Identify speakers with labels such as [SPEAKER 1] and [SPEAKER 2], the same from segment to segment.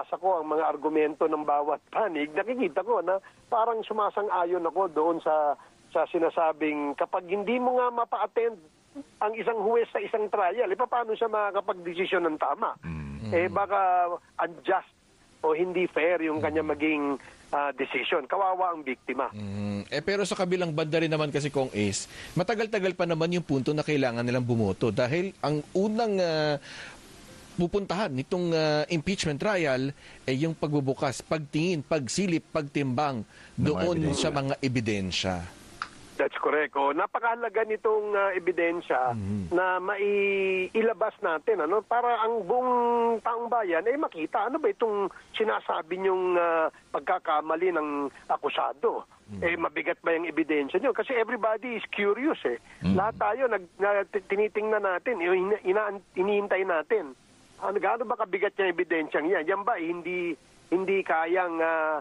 [SPEAKER 1] binabasa ko ang mga argumento ng bawat panig, nakikita ko na parang sumasang-ayon ako doon sa sinasabing kapag hindi mo nga mapa-attend ang isang huwes sa isang trial, paano siya makakapag-desisyon ng tama? Baka unjust o hindi fair yung kanya maging decision. Kawawa ang biktima.
[SPEAKER 2] Pero sa kabilang banda rin naman kasi kung is, matagal-tagal pa naman yung punto na kailangan nilang bumoto dahil ang unang pupuntahan nitong impeachment trial ay yung pagbubukas, pagtingin, pagsilip, pagtimbang doon sa mga ebidensya.
[SPEAKER 1] That's correct. Napakahalaga nitong ebidensya na mailabas natin para ang buong taong bayan ay makita ano ba itong sinasabi niyong pagkakamali ng akusado. Mabigat ba yung ebidensya niyo? Kasi everybody is curious Lahat tayo tinitingnan natin, inihintay natin. Gaano ba kabigat yung ebidensyang yan? Yan ba hindi kayang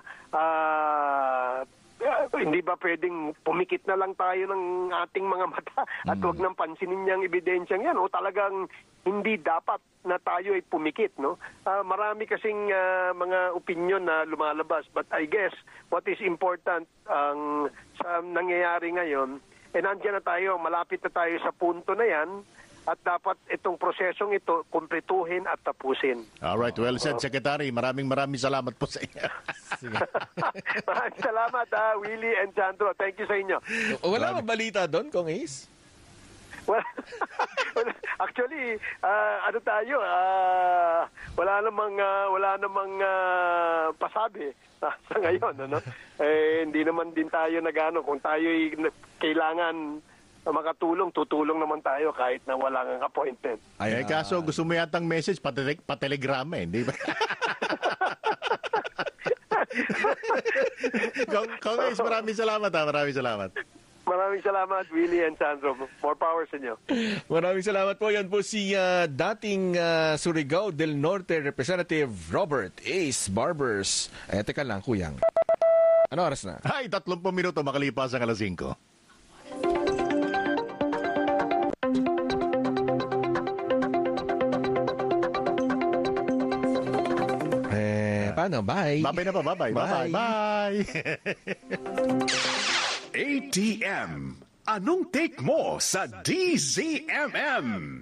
[SPEAKER 1] hindi ba pwedeng pumikit na lang tayo ng ating mga mata at huwag nang pansinin niyang ebidensyang yan o talagang hindi dapat na tayo ay pumikit, no? Marami kasing mga opinion na lumalabas, but I guess what is important sa nangyayari ngayon, nandiyan na tayo, malapit na tayo sa punto na yan. At dapat itong prosesong ito kumpletuhin at tapusin.
[SPEAKER 3] Alright, well said, Secretary. Maraming salamat po sa inyo.
[SPEAKER 1] Maraming salamat, Willie and Sandro. Thank you sa inyo.
[SPEAKER 2] Wala ba balita doon, Kong Ace?
[SPEAKER 1] Well, actually, wala namang pasabi sa ngayon, hindi naman din tayo kung tayo kailangan makatulong, tutulong naman tayo kahit na wala ng appointment.
[SPEAKER 3] Kaso gusto mo yatang message, pa-telegram di ba? Kong Ace, maraming salamat.
[SPEAKER 1] Maraming salamat, Willie and Sandro. More power sa inyo.
[SPEAKER 2] Maraming salamat po. Yan po si dating Surigao del Norte Representative Robert Ace Barbers. Teka lang, kuyang. Ano oras na?
[SPEAKER 3] 30 minuto makalipas ang 5:00.
[SPEAKER 2] Paano? Bye.
[SPEAKER 3] Bye.
[SPEAKER 4] ATM. Anong take mo sa DZMM?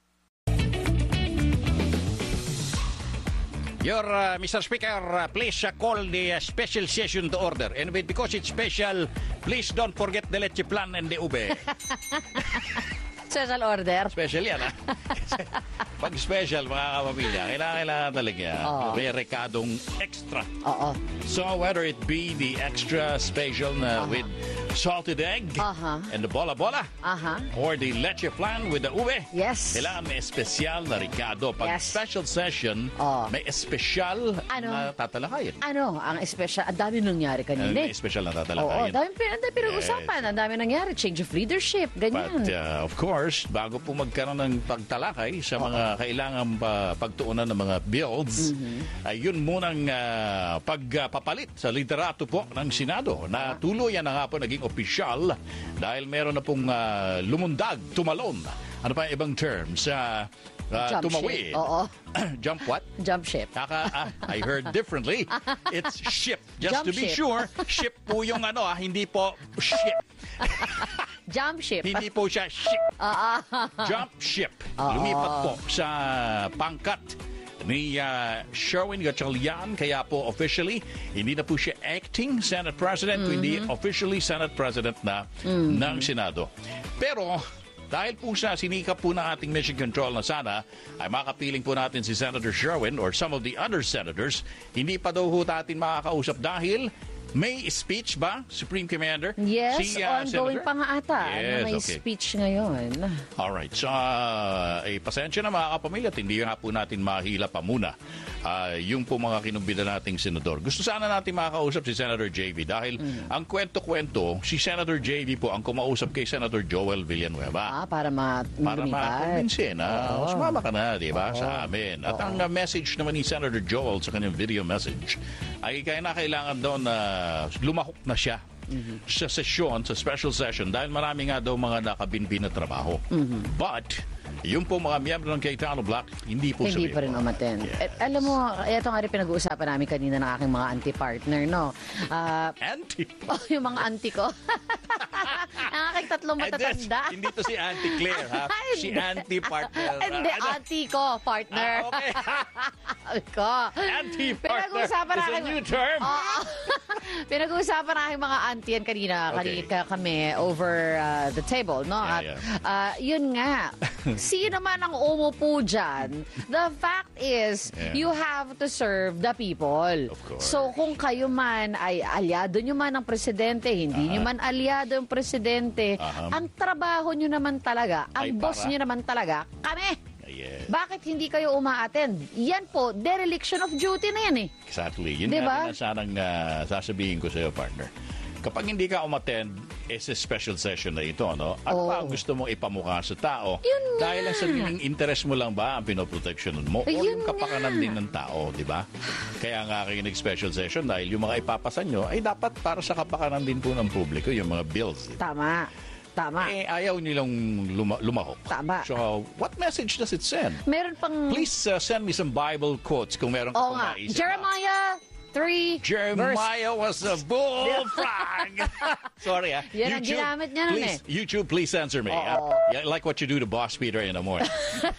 [SPEAKER 5] Mr. Speaker, please call the special session to order. And because it's special, please don't forget the leche plan and the ube.
[SPEAKER 6] Special order.
[SPEAKER 5] Special yan, Pag special, mga kapamilya, kailangan talaga. May rekadong extra. So whether it be the extra special with salted egg and the bola-bola or the leche flan with the ube, kailangan may espesyal na rekado. Pag special session, may espesyal na tatalakayin.
[SPEAKER 6] Ang espesyal? Ang dami nangyari kanina.
[SPEAKER 5] May espesyal na tatalakayin.
[SPEAKER 6] Ang dami pinag-usapan. Ang dami nangyari. Change of leadership. Ganyan.
[SPEAKER 5] But of course, bago po magkaroon ng pagtalakay sa mga kailangan pagtuunan ng mga bills, ay yun munang pagpapalit sa liderato po ng Senado na tuluyan na nga po naging opisyal dahil meron na pong tumalon. Ano pa yung ibang terms? Tumawi. Jump what?
[SPEAKER 6] Jump ship.
[SPEAKER 5] I heard differently. It's ship. Just
[SPEAKER 6] Jump
[SPEAKER 5] to be
[SPEAKER 6] ship.
[SPEAKER 5] sure, ship po yung hindi po ship.
[SPEAKER 6] Jump ship.
[SPEAKER 5] Hindi po siya ship. Jump ship. Lumipat po sa pangkat ni Sherwin Gatchalian. Kaya po officially, hindi na po siya acting Senate President, kundi officially Senate President na ng Senado. Pero dahil po sa sinikap po ng ating mission control na sana ay makapiling po natin si Senator Sherwin or some of the other senators, hindi pa daw ho natin makakausap dahil may speech ba, Supreme Commander?
[SPEAKER 6] Yes,
[SPEAKER 5] si,
[SPEAKER 6] ongoing
[SPEAKER 5] Senator?
[SPEAKER 6] pa nga ata.
[SPEAKER 5] Yes,
[SPEAKER 6] may
[SPEAKER 5] okay.
[SPEAKER 6] speech ngayon.
[SPEAKER 5] Alright, so pasensya na mga kapamilya, hindi nga po natin mahila pa muna yung po mga kinumbida nating senador. Gusto sana natin makakausap si Senator JV dahil ang kwento-kwento, si Senator JV po ang kumausap kay Senator Joel Villanueva.
[SPEAKER 6] Para
[SPEAKER 5] ma-convince na sumama ka na, di ba, sa amin. At ang message naman ni Senator Joel sa kanyang video message ay kailangan daw na lumahok na siya sa sesyon, sa special session dahil marami nga daw mga nakabinbin na trabaho. But Yung po mga miyembro ng Cayetano Black, hindi po
[SPEAKER 6] Hindi
[SPEAKER 5] sabihin
[SPEAKER 6] pa rin
[SPEAKER 5] po.
[SPEAKER 6] umattend.
[SPEAKER 5] Yes.
[SPEAKER 6] Alam mo, ito nga rin pinag-uusapan namin kanina ng aking mga anti-partner, no?
[SPEAKER 5] Anti.
[SPEAKER 6] Yung mga anti ko. Ang aking tatlong matatanda.
[SPEAKER 5] Hindi to si Auntie Claire, ha? Si anti-partner.
[SPEAKER 6] Hindi, auntie ko, partner.
[SPEAKER 5] Okay.
[SPEAKER 6] ko.
[SPEAKER 5] Anti-partner
[SPEAKER 6] Pinag-uusapan
[SPEAKER 5] is a
[SPEAKER 6] namin.
[SPEAKER 5] new term.
[SPEAKER 6] Oo. Pinag-uusapan namin mga auntie yan kanina.
[SPEAKER 5] Okay.
[SPEAKER 6] Kami over the table, no?
[SPEAKER 5] Yeah,
[SPEAKER 6] At yun nga, sino man ang umupo dyan, the fact is,
[SPEAKER 5] Yeah.
[SPEAKER 6] you have to serve the people.
[SPEAKER 5] Of course.
[SPEAKER 6] So kung kayo man ay aliado nyo man ang presidente, hindi nyo man aliado ang presidente, ang trabaho nyo naman talaga, ang
[SPEAKER 5] Ay,
[SPEAKER 6] boss
[SPEAKER 5] para.
[SPEAKER 6] nyo naman talaga, kami.
[SPEAKER 5] Yes.
[SPEAKER 6] Bakit hindi kayo uma-attend? Yan po, dereliction of duty na yan eh.
[SPEAKER 5] Exactly. Yun
[SPEAKER 6] Diba?
[SPEAKER 5] nga din ang sanang sasabihin ko sa iyo, partner. Kapag hindi ka umattend, is a special session na ito, no? At pa ang gusto mong ipamukha sa tao,
[SPEAKER 6] Yun nga.
[SPEAKER 5] dahil ang sariling interest mo lang ba ang pinoproteksyonan mo? O
[SPEAKER 6] Yun
[SPEAKER 5] yung kapakanan
[SPEAKER 6] nga.
[SPEAKER 5] din ng tao, di ba? Kaya nga kinig special session dahil yung mga ipapasan nyo ay dapat para sa kapakanan din po ng publiko, yung mga bills.
[SPEAKER 6] Tama. Tama.
[SPEAKER 5] Eh, ayaw nilang lumahok.
[SPEAKER 6] Tama.
[SPEAKER 5] So, what message does it send?
[SPEAKER 6] Meron pang...
[SPEAKER 5] Please send me some Bible quotes kung meron ka
[SPEAKER 6] Oo
[SPEAKER 5] pong
[SPEAKER 6] nga.
[SPEAKER 5] maisip.
[SPEAKER 6] Jeremiah 3, verse...
[SPEAKER 5] Jeremiah was a bullfrog. Sorry,
[SPEAKER 6] Yan ang ginamit niya nun
[SPEAKER 5] please, YouTube, please answer me. Yeah, like what you do to Boss Peter in the morning.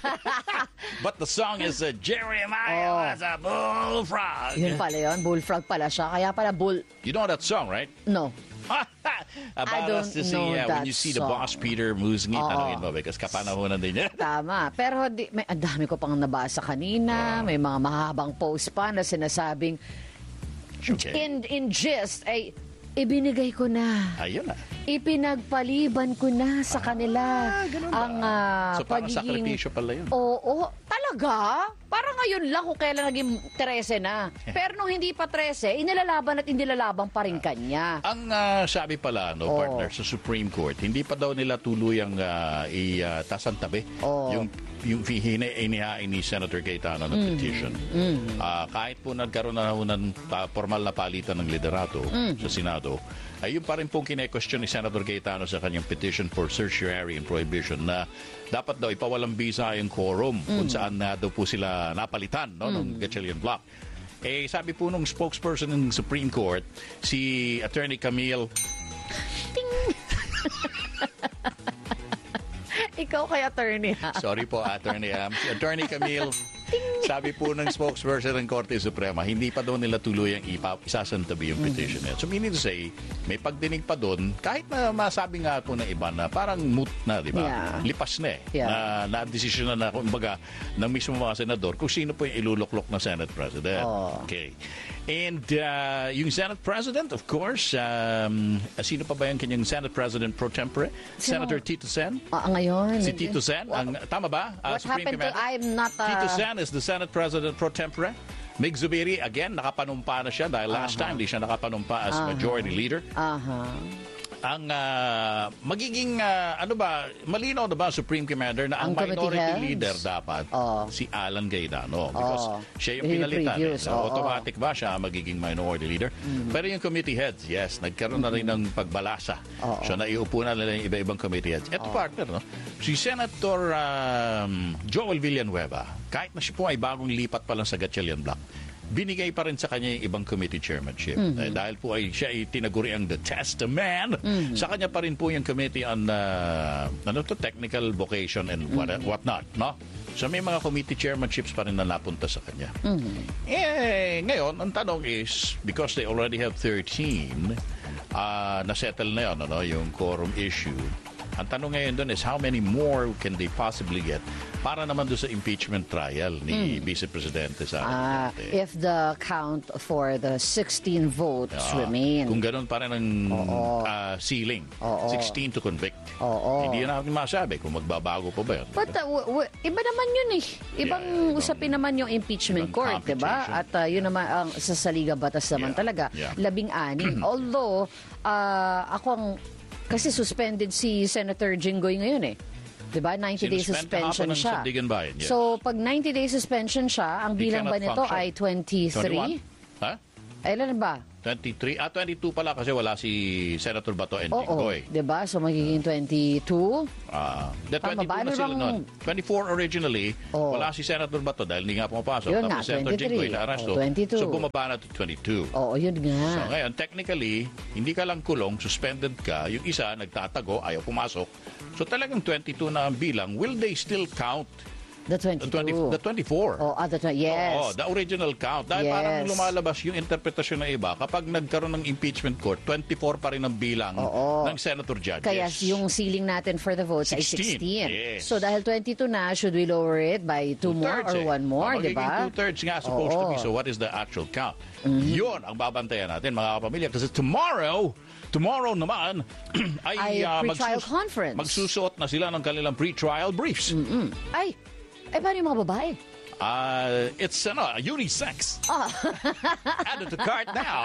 [SPEAKER 5] But the song is Jeremiah was a bullfrog.
[SPEAKER 6] Yun pala yun. Bullfrog pala siya. Kaya pala bull...
[SPEAKER 5] You know that song, right?
[SPEAKER 6] No.
[SPEAKER 5] About
[SPEAKER 6] don't
[SPEAKER 5] us to see,
[SPEAKER 6] know
[SPEAKER 5] when
[SPEAKER 6] that
[SPEAKER 5] you see the
[SPEAKER 6] song.
[SPEAKER 5] Boss Peter musing it, tanongin mo, because kapanahonan din niya.
[SPEAKER 6] Tama. Pero ang dami ko pang nabasa kanina. May mga mahabang post pa na sinasabing
[SPEAKER 5] Okay.
[SPEAKER 6] in gist ay ibinigay ko na.
[SPEAKER 5] Ayun na.
[SPEAKER 6] Ipinagpaliban ko na sa kanila ang
[SPEAKER 5] So parang sakripisyo pala yun.
[SPEAKER 6] Oo, talaga? Parang ngayon lang kung kailan naging 13 na. Pero nung hindi pa 13, inilalaban at inilalaban pa rin kanya.
[SPEAKER 5] Ang sabi pala, partner, sa Supreme Court, hindi pa daw nila tuluyang itasantabi yung inihain ni Senator Cayetano ng petition. Kahit po nagkaroon na ng formal na palitan ng liderato sa Senado, ay yun pa rin pong kine-question ni Senator Cayetano sa kanyang petition for certiorari and prohibition na dapat daw ipawalang bisa yung quorum kung saan na daw po sila napalitan ng Gatchalian Block. Eh, sabi po nung spokesperson ng Supreme Court, si Attorney Camille...
[SPEAKER 6] Ikaw kay attorney ha?
[SPEAKER 5] Sorry po, Attorney. Si Attorney Camille, sabi po ng spokesperson ng Korte Suprema, hindi pa daw nila tuluyang isasantabi yung petition niya. So meaning to say, may pagdinig pa doon, kahit na masabi nga po ng iba na parang moot na, di ba?
[SPEAKER 6] Yeah.
[SPEAKER 5] Lipas na eh.
[SPEAKER 6] Yeah.
[SPEAKER 5] Na-desisyon na kumbaga, ng mismo mga senador kung sino po yung iluluklok na Senate President. Okay. And yung Senate President, of course, sino pa ba yung kanyang Senate President pro tempore? Senator Tito Sen?
[SPEAKER 6] Ngayon.
[SPEAKER 5] Si Tito Sen? Tama ba?
[SPEAKER 6] What
[SPEAKER 5] Supreme
[SPEAKER 6] happened to...
[SPEAKER 5] Commander?
[SPEAKER 6] I'm not...
[SPEAKER 5] Tito Sen is the Senate President pro tempore. Mig Zubiri, again, nakapanumpa na siya dahil last time di siya nakapanumpa as Majority Leader. Ang magiging, malinaw na ba Supreme Commander na ang
[SPEAKER 6] Committee
[SPEAKER 5] Minority
[SPEAKER 6] heads?
[SPEAKER 5] Leader dapat si Alan Cayetano because siya yung pinalitan.
[SPEAKER 6] I-previews,
[SPEAKER 5] So, automatic ba siya ang magiging Minority Leader? Pero yung Committee Heads, yes, nagkaroon na rin ng pagbalasa. So, naiupo na nila yung iba-ibang Committee Heads. Ito partner, no? Si Senator Joel Villanueva, kahit na siya po ay bagong lipat pa lang sa Gatchalian Block, binigay pa rin sa kanya yung ibang committee chairmanship. Dahil po ay siya ay tinaguri ang the testament. Sa kanya pa rin po yung committee on technical vocation and what not, no? So may mga committee chairmanships pa rin na napunta sa kanya. Ngayon, ang tanong is, because they already have 13, na-settle na yun, yung quorum issue. Ang tanong ngayon doon is how many more can they possibly get para naman doon sa impeachment trial ni Vice Presidente Sara Duterte.
[SPEAKER 6] If the count for the 16 votes remain.
[SPEAKER 5] Kung ganun pa rin ang ceiling, 16 to convict. Hindi na natin masabi kung magbabago pa ba yun.
[SPEAKER 6] But iba naman yun eh. Ibang usapin naman yung impeachment
[SPEAKER 5] ibang
[SPEAKER 6] court, diba? At yun naman ang sa Saliga Batas naman talaga. 16. Although, ako ang kasi suspended si Senator Jinggoy ngayon eh. Diba? 90-day suspension siya.
[SPEAKER 5] Yes.
[SPEAKER 6] So, pag 90-day suspension siya, ang bilang ba nito ay 23?
[SPEAKER 5] Ha?
[SPEAKER 6] Ilan ba?
[SPEAKER 5] 23. 22 pala kasi wala si Senator Bato and Jinggoy.
[SPEAKER 6] Diba? So, magiging 22.
[SPEAKER 5] The
[SPEAKER 6] Tama
[SPEAKER 5] 22
[SPEAKER 6] ba?
[SPEAKER 5] na
[SPEAKER 6] Ano
[SPEAKER 5] sila
[SPEAKER 6] bang-
[SPEAKER 5] noon. 24 originally, wala si Senator Bato dahil hindi nga pumapasok.
[SPEAKER 6] Yun
[SPEAKER 5] Tapos
[SPEAKER 6] nga,
[SPEAKER 5] si Senator
[SPEAKER 6] 23.
[SPEAKER 5] Jinggoy na arasto.
[SPEAKER 6] 22.
[SPEAKER 5] So bumaba na to 22.
[SPEAKER 6] Oo, yun
[SPEAKER 5] So
[SPEAKER 6] nga.
[SPEAKER 5] ngayon, technically, hindi ka lang kulong, suspended ka. Yung isa, nagtatago, ayaw pumasok. So talagang 22 na ang bilang. Will they still count
[SPEAKER 6] The 22.
[SPEAKER 5] the 24?
[SPEAKER 6] Yes.
[SPEAKER 5] Oo, the original count. Dahil
[SPEAKER 6] Yes.
[SPEAKER 5] parang lumalabas yung interpretasyon ng iba. Kapag nagkaroon ng impeachment court, 24 pa rin ang bilang ng senator judges.
[SPEAKER 6] Kaya yung ceiling natin for the votes ay 16.
[SPEAKER 5] Yes.
[SPEAKER 6] So dahil 22 na, should we lower it by 2 more or 1 more, di ba?
[SPEAKER 5] Magiging 2/3 nga supposed to be. So what is the actual count? Yun ang babantayan natin, mga kapamilya. Kasi tomorrow naman ay
[SPEAKER 6] pre-trial conference.
[SPEAKER 5] magsusuot na sila ng kanilang pre-trial briefs.
[SPEAKER 6] Ay, paano yung mga babae?
[SPEAKER 5] It's unisex. Add it to cart now.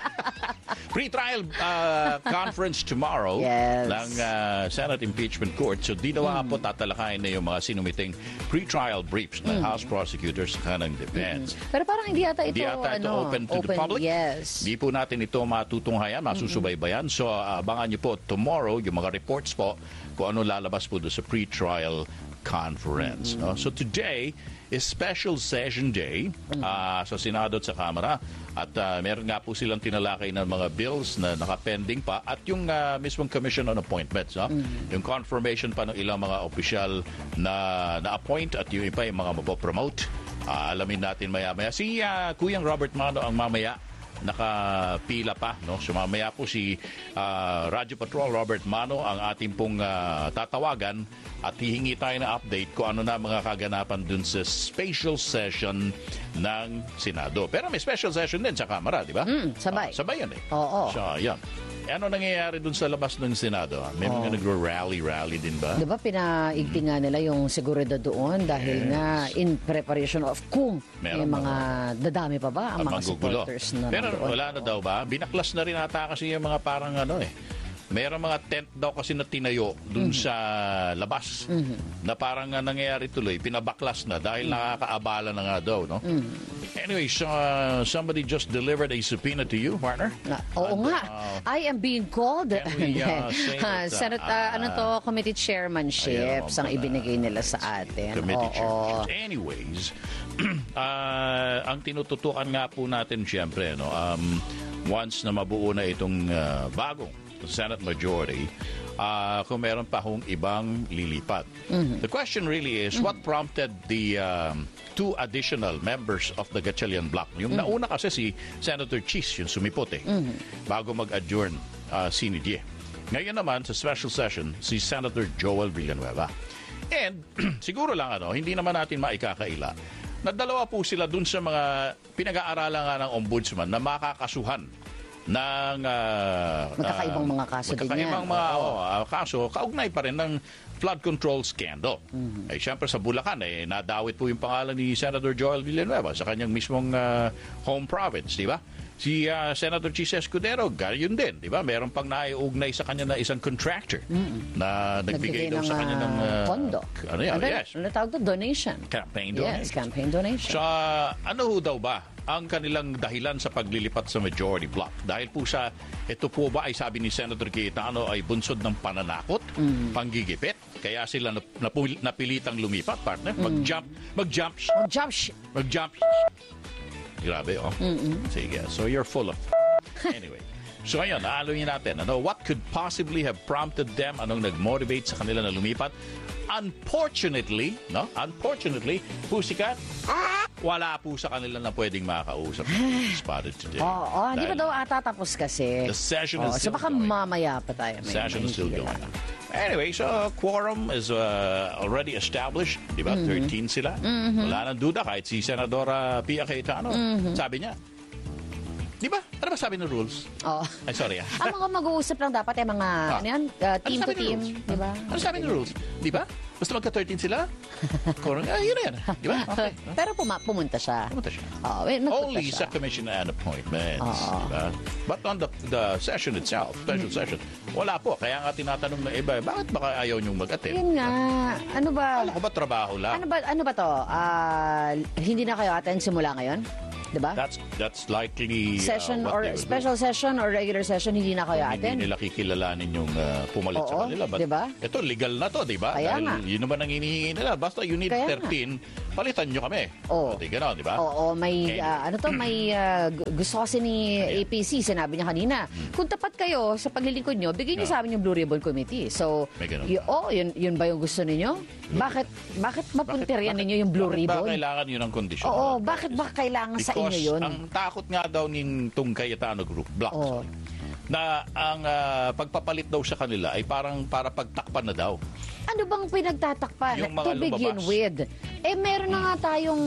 [SPEAKER 5] Pre-trial conference tomorrow
[SPEAKER 6] Yes.
[SPEAKER 5] ng Senate Impeachment Court. So di daw po tatalakayin na yung mga sinumiting pre-trial briefs ng House prosecutors sa kanang defense.
[SPEAKER 6] Pero parang hindi yata ito,
[SPEAKER 5] Di ata ito open to the public.
[SPEAKER 6] Yes.
[SPEAKER 5] Di po natin ito matutunghayan, masusubaybayan. So abangan nyo po tomorrow yung mga reports po kung ano lalabas po doon sa pre-trial conference. No? So today is special session day sa Senado at sa Kamara. At meron nga po silang tinalakay ng mga bills na nakapending pa at yung mismong Commission on Appointments. No? Yung confirmation pa ng ilang mga opisyal na na-appoint at yung iba yung mga mapopromote. Alamin natin maya-maya. Si Kuyang Robert Mano ang mamaya nakapila pa, no? So mamaya po si Radyo Patrol Robert Mano ang ating pong tatawagan at hihingi tayo na update kung ano na mga kaganapan dun sa special session ng Senado. Pero may special session din sa Kamara, di ba?
[SPEAKER 6] Sabay.
[SPEAKER 5] Sabay yan eh.
[SPEAKER 6] Oo.
[SPEAKER 5] So, yan. Ano nangyayari dun sa labas ng Senado? May mga nagro-rally din ba?
[SPEAKER 6] Diba pinaigting nga nila yung seguridad doon dahil nga in preparation of kung may
[SPEAKER 5] Meron
[SPEAKER 6] mga dadami pa ba ang mga
[SPEAKER 5] manggugulo.
[SPEAKER 6] supporters na
[SPEAKER 5] Pero
[SPEAKER 6] nandoon.
[SPEAKER 5] wala na daw ba? Binaklas na rin ata kasi yung mga parang Meron mga tent daw kasi na tinayo dun sa labas na parang nangyayari tuloy, pinabaklas na dahil nakakaabala na nga daw, no? Anyway, so, somebody just delivered a subpoena to you, partner?
[SPEAKER 6] Oo nga. I am being called.
[SPEAKER 5] Can we, say that,
[SPEAKER 6] Senate, committee chairmanships ang ibinigay nila sa atin.
[SPEAKER 5] Committee
[SPEAKER 6] Oo.
[SPEAKER 5] chairman. Anyways, ang tinututukan nga po natin siyempre, once na mabuo na itong bagong Senate majority, kung meron pa hong ibang lilipat. The question really is, what prompted the two additional members of the Gatchalian Bloc? Yung nauna kasi si Senator Chis, yung sumipot bago mag-adjourn Sinidie. Ngayon naman, sa special session, si Senator Joel Villanueva. And siguro lang, hindi naman natin maikakaila na dalawa po sila dun sa mga pinag-aaralan nga ng ombudsman na makakasuhan ng
[SPEAKER 6] Magkakaibang mga kaso din yan.
[SPEAKER 5] magkakaibang mga kaso, kaugnay pa rin ng flood control scandal. Eh, siyempre sa Bulacan, nadawit po yung pangalan ni Senator Joel Villanueva sa kanyang mismong home province, di ba? Si Senator Chis Escudero, gayon din, di ba? Meron pang naiugnay sa kanya na isang contractor na nagbigay daw sa kanya ng
[SPEAKER 6] pondo.
[SPEAKER 5] Yes.
[SPEAKER 6] Ano tawag doon? Donation.
[SPEAKER 5] Campaign donation.
[SPEAKER 6] Yes, campaign donation.
[SPEAKER 5] So, ano ho daw ba ang kanilang dahilan sa paglilipat sa majority bloc? Dahil po sa, ito po ba ay sabi ni Senator Cayetano ay bunsod ng pananakot, panggigipit? Kaya sila napilitang lumipat, partner? Mag-jump. Grabe, Sige, so you're full of... Anyway. So ayun, naaloyin natin. What could possibly have prompted them? Anong nag-motivate sa kanila na lumipat? Unfortunately, Pussycat, wala po sa kanila na pwedeng makakausap. Spotted today.
[SPEAKER 6] Hindi pa daw atatapos kasi.
[SPEAKER 5] The session is
[SPEAKER 6] So
[SPEAKER 5] still
[SPEAKER 6] baka
[SPEAKER 5] going.
[SPEAKER 6] mamaya pa tayo.
[SPEAKER 5] The session is still going. Anyway, so quorum is already established. Di ba? 13 sila. Wala nang duda kahit si Senadora Pia Cayetano. Sabi niya, di ba? Ano ba sabi ng rules? Ay, sorry.
[SPEAKER 6] Ang mga mag-uusap lang dapat ay mga team to team, di ba?
[SPEAKER 5] Ano sabi ng rules? Di ba? Basta magka-13 sila? Yun na yan. Di ba? Okay.
[SPEAKER 6] Pero pumunta siya.
[SPEAKER 5] Pumunta siya.
[SPEAKER 6] Nagpunta
[SPEAKER 5] Only
[SPEAKER 6] siya.
[SPEAKER 5] sa commission and appointments. Diba? But on the session itself, special session, wala po. Kaya nga tinatanong ng iba, bakit baka ayaw niyong mag-attend?
[SPEAKER 6] Yun nga. Ano ba?
[SPEAKER 5] Alam ko ba trabaho lang?
[SPEAKER 6] Ano ba to? Hindi na kayo attend simula ngayon? Diba?
[SPEAKER 5] That's likely
[SPEAKER 6] Session
[SPEAKER 5] what
[SPEAKER 6] or
[SPEAKER 5] they will do.
[SPEAKER 6] special session or regular session, hindi na kayo
[SPEAKER 5] Hindi
[SPEAKER 6] attend.
[SPEAKER 5] nila kikilalanin yung pumalit sa
[SPEAKER 6] Oo,
[SPEAKER 5] kanila. But
[SPEAKER 6] diba?
[SPEAKER 5] ito, legal na to, di ba?
[SPEAKER 6] Kaya
[SPEAKER 5] Dahil
[SPEAKER 6] nga.
[SPEAKER 5] yun naman ang hinihingi nila. Basta you need
[SPEAKER 6] Kaya
[SPEAKER 5] 13, palitan nyo kami.
[SPEAKER 6] Oo.
[SPEAKER 5] Di gano'n, di ba?
[SPEAKER 6] Oo, may
[SPEAKER 5] Anyway.
[SPEAKER 6] may gusto kasi ni APC, sinabi niya kanina. Kung tapat kayo sa paglilingkod nyo, bigyan niyo sa amin yung Blue Ribbon Committee. So,
[SPEAKER 5] May ganun.
[SPEAKER 6] yun ba yung gusto ninyo? Bakit mapuntiryan ninyo yung Blue
[SPEAKER 5] Bakit
[SPEAKER 6] Ribbon?
[SPEAKER 5] ba kailangan yun ang kondisyon?
[SPEAKER 6] Oo, bakit ba kailangan sa inyo yun?
[SPEAKER 5] Ang takot nga daw ng Tung Cayetano Group, Block,
[SPEAKER 6] Oo.
[SPEAKER 5] sorry, na ang pagpapalit daw sa kanila ay parang para pagtakpan na daw.
[SPEAKER 6] Ano bang pinagtatakpan?
[SPEAKER 5] Yung mga
[SPEAKER 6] To begin
[SPEAKER 5] lumabas.
[SPEAKER 6] with. Meron na nga tayong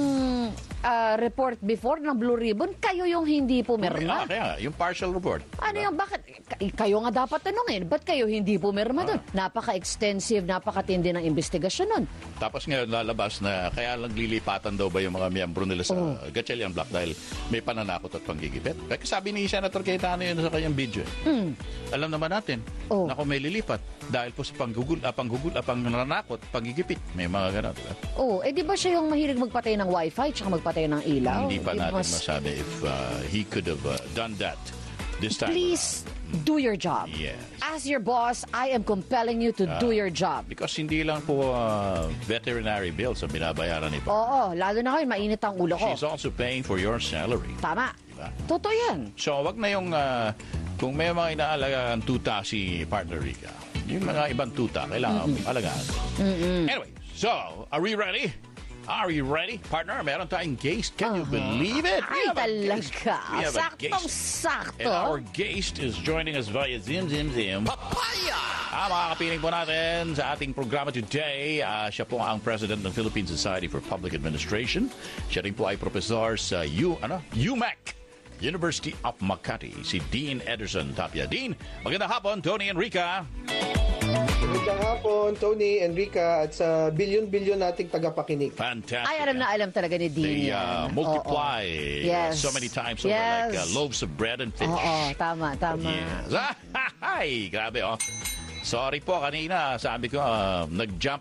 [SPEAKER 6] report before ng Blue Ribbon. Kayo yung hindi pumirma.
[SPEAKER 5] Kaya nga, yung partial report.
[SPEAKER 6] Ano yung bakit? Kayo nga dapat tanungin. Ba't kayo hindi pumirma doon? Napaka-extensive, napakatindi ng investigasyon nun.
[SPEAKER 5] Tapos ngayon lalabas na kaya lang lilipatan daw ba yung mga miyembro nila sa Gatchalian Block dahil may pananakot at panggigipit. Kaya sabi ni Senator Cayetano yun sa kanyang video. Alam naman natin na kung may lilipat dahil po sa pangnanakot, panggigipit. May mga gano'n. Diba?
[SPEAKER 6] Di ba siya yung mahilig magpatay ng wifi tsaka magpatay ng ilaw?
[SPEAKER 5] Hindi pa
[SPEAKER 6] It
[SPEAKER 5] natin
[SPEAKER 6] was-
[SPEAKER 5] masabi if he could have done that this time.
[SPEAKER 6] Please do your job.
[SPEAKER 5] Yes.
[SPEAKER 6] As your boss, I am compelling you to do your job.
[SPEAKER 5] Because hindi lang po veterinary bills ang binabayaran ni Bob.
[SPEAKER 6] Oo, lalo na kayo, mainit ang ulo ko.
[SPEAKER 5] She's also paying for your salary.
[SPEAKER 6] Tama.
[SPEAKER 5] Diba?
[SPEAKER 6] Totoo yan.
[SPEAKER 5] So, wag na yung kung may mga inaalagaan tuta si partner Rica, yung mga ibang tuta, kailangan alagaan. Anyway, so, are we ready? Are you ready? Partner, meron tayong guest. Can you believe it? We
[SPEAKER 6] Ay,
[SPEAKER 5] have a guest.
[SPEAKER 6] talaga.
[SPEAKER 5] We have a guest.
[SPEAKER 6] Saktong-sakto.
[SPEAKER 5] And our guest is joining us via Zim Papaya! Mga kapiling po natin sa ating programa today. Siya po ang President ng Philippine Society for Public Administration. Siya rin po ay professor sa UMAC, University of Makati, si Dean Ederson Tapia. Dean, magandang hapon, Tony Enrica.
[SPEAKER 7] Magandang hapon, Tony, Enrica, at sa bilyon-bilyon nating tagapakinig.
[SPEAKER 5] Fantastic.
[SPEAKER 6] Ay, alam na alam talaga ni Dean
[SPEAKER 5] They
[SPEAKER 6] yan.
[SPEAKER 5] multiply
[SPEAKER 6] Yes.
[SPEAKER 5] so many times over
[SPEAKER 6] Yes.
[SPEAKER 5] like loaves of bread and fish.
[SPEAKER 6] Oo, tama.
[SPEAKER 5] Yes. Ay, grabe oh. Sorry po kanina, sabi ko nag-jump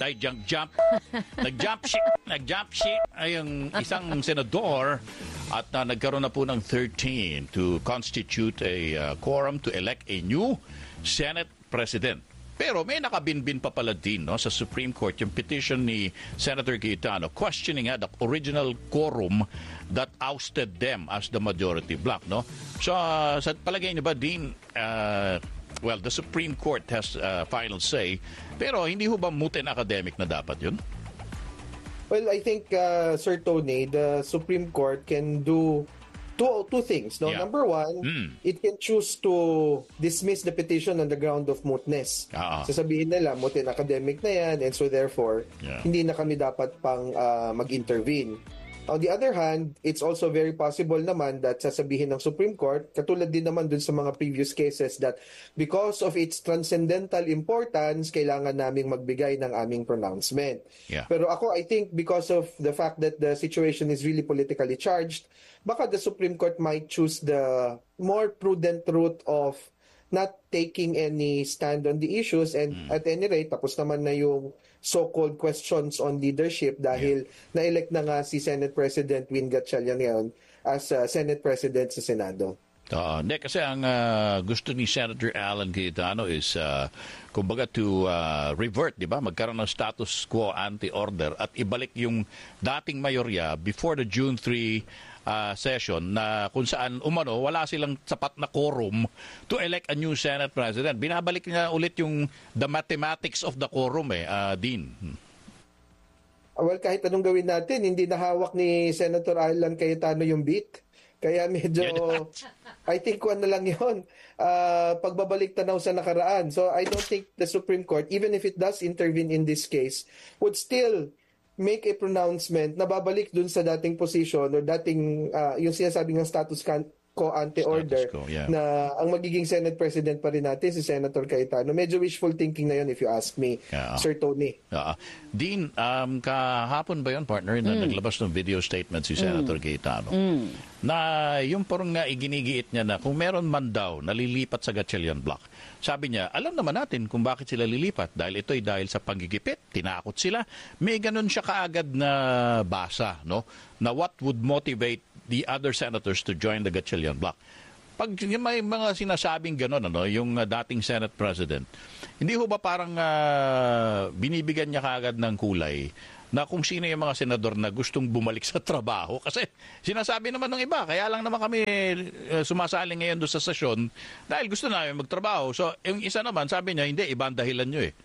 [SPEAKER 5] nag-jump ship ay yung isang senador at nagkaroon na po ng 13 to constitute a quorum to elect a new Senate President. Pero may nakabinbin pa pala din sa Supreme Court yung petition ni Senator Cayetano questioning the original quorum that ousted them as the majority bloc. No? So sa palagay niyo ba, Dean, well, the Supreme Court has final say, pero hindi ho ba moot and academic na dapat yun?
[SPEAKER 7] Well, I think, Sir Tony, the Supreme Court can do two things. No?
[SPEAKER 5] Yeah.
[SPEAKER 7] Number one, it can choose to dismiss the petition on the ground of mootness. Sasabihin nila, moot and academic na yan, and so therefore, hindi na kami dapat pang mag-intervene. On the other hand, it's also very possible naman that sasabihin ng Supreme Court, katulad din naman dun sa mga previous cases, that because of its transcendental importance, kailangan naming magbigay ng aming pronouncement.
[SPEAKER 5] Yeah.
[SPEAKER 7] Pero ako, I think because of the fact that the situation is really politically charged, baka the Supreme Court might choose the more prudent route of not taking any stand on the issues, and at any rate, tapos naman na yung so-called questions on leadership dahil na-elect na nga si Senate President Win Gatchalian ngayon as Senate President sa Senado.
[SPEAKER 5] Hindi, kasi ang gusto ni Senator Alan Cayetano is, kumbaga, to revert, di ba? Magkaroon ng status quo ante-order at ibalik yung dating mayorya before the June 3 session na kung saan wala silang sapat na quorum to elect a new Senate President. Binabalik niya ulit yung the mathematics of the quorum, Dean.
[SPEAKER 7] Well, kahit anong gawin natin, hindi nahawak ni Senator Alan Cayetano yung beat. Kaya medyo, I think na lang yun, pagbabalik tanaw sa nakaraan. So I don't think the Supreme Court, even if it does intervene in this case, would still make a pronouncement na babalik dun sa dating position or dating, yung sinasabi ng status quo ante-order, na ang magiging Senate President pa rin natin si Senator Cayetano. Medyo wishful thinking na yun if you ask me, Sir Tony.
[SPEAKER 5] Dean, kahapon ba yun, partner, na naglabas ng video statement si Senator Cayetano? Na yung parang iginigiit niya na kung meron man daw nalilipat sa Gatchalian Block, sabi niya, alam naman natin kung bakit sila lilipat. Dahil ito ay dahil sa panggigipit, tinakot sila. May ganun siya kaagad na basa, no? Na what would motivate the other senators to join the Gatchalian bloc. Pag may mga sinasabing gano'n, yung dating Senate President, hindi ho ba parang binibigyan niya kaagad ng kulay na kung sino yung mga senador na gustong bumalik sa trabaho? Kasi sinasabi naman ng iba, kaya lang naman kami sumasali ngayon doon sa sesyon dahil gusto namin magtrabaho. So, yung isa naman, sabi niya, hindi, iba ang dahilan nyo eh.